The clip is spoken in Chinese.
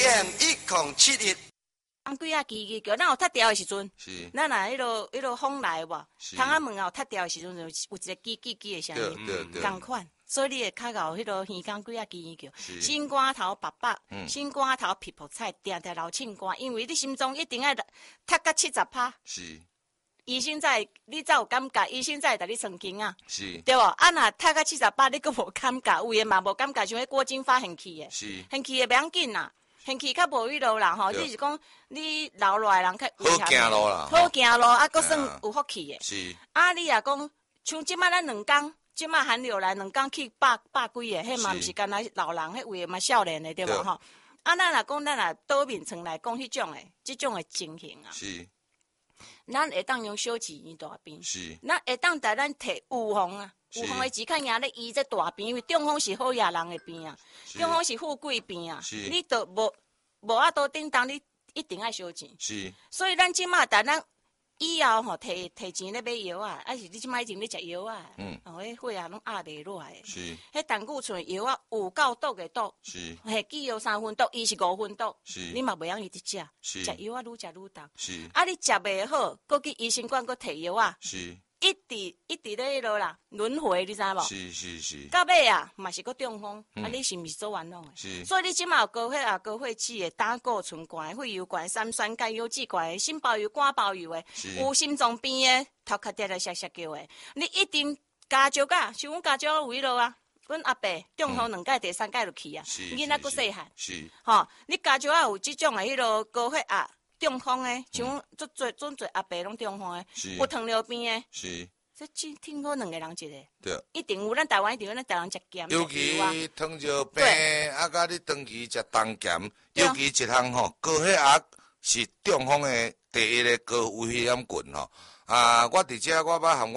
AM1071。 红几啊支叫，咱有踢掉的时阵， 是， 咱若迄落风来无，窗仔门后踢掉的时阵，就有一个叽的声音，共款。所以你会较到迄落耳讲几啊支叫，心肝头白白，心肝头皮泡菜，定定流凊肝，因为你心脏一定要踢到70%。 是。 医生才你才有感觉，医生才会甲你算经啊， 是， 对无？啊，若踢到78%，你佫无感觉，有诶嘛无感觉，像迄郭金发现去诶，现去诶袂要紧啦，现去较无迄落啦吼。你是讲你老落诶人较好行路啦， 好行路，啊，佫算有福气诶。 是， 啊，你也讲像即摆咱2工，即摆寒流来2工去百几个，迄嘛毋是干那老人，迄位嘛少年诶，对无吼？啊，咱若讲咱若倒面床来讲迄种诶，即种诶情形啊。 是。 咱会当用小钱医大病， 是， 咱会当带咱摕有方啊，有方的钱较赢咧医这大病，因为中风是好野人的病啊，中风是富贵病啊，你都无啊多叮当，你一定爱小钱。是，所以咱即马带咱以后吼摕钱咧买药啊，还是你即马已经咧食药啊，迄血啊拢压袂落来。是，迄胆固醇药啊有够毒的毒，是，迄剂药3分毒，伊是5分毒，是，你嘛袂晓伊直食，食药啊愈食愈重，是，啊你食袂好，搁去医生馆搁摕药啊，是，一直咧迄落啦轮回，你知无？是，到尾啊嘛是搁中风，啊你是毋是做完拢诶？是，所以你即马有高血压、高血脂诶、胆固醇高诶、肺油高诶、三酸甘油脂高诶、心包油、肝包油诶，有心脏病诶、头壳跌来削削叫诶，你一定加石啊，像阮加石有迄落啊。阮阿伯中风2届，第3届就去啊，囡仔搁细汉，是，吼，你加石啊有即种诶迄落高血压。中风诶，像准侪阿伯拢中风诶，有糖尿病诶，是，这听过2个人一个，对，一定有咱台湾一定有咱台湾食咸， 尤其糖尿病，啊，甲你长期食重咸，尤其一项吼，高血压是中风诶第一个高危险群吼，啊，我伫遮我捌含